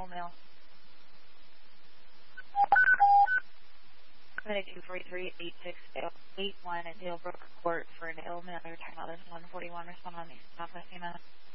ill male. Clinic 243-8681 at Dale Brook Court for an ill male. Your time out is 141. Respond on the Southwest email.